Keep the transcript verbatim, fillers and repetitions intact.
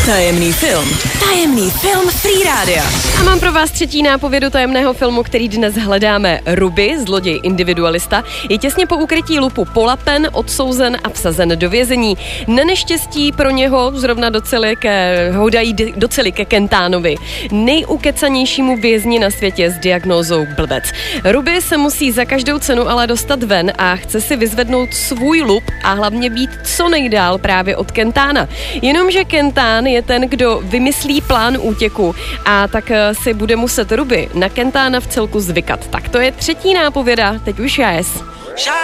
Tajemný film. Tajemný film Free Rádia. A mám pro vás třetí nápovědu tajemného filmu, který dnes hledáme. Ruby, zloděj individualista, je těsně po ukrytí lupu polapen, odsouzen a vsazen do vězení. Na neštěstí pro něho zrovna doceli ke, hodají doceli ke Kentánovi, nejukecanějšímu vězni na světě s diagnózou blbec. Ruby se musí za každou cenu ale dostat ven a chce si vyzvednout svůj lup a hlavně být co nejdál právě od Kentána. Jenomže Kentán je ten, kdo vymyslí plán útěku a tak si bude muset Ruby na Kentána v celku zvykat. Tak to je třetí nápověda, teď už já jest.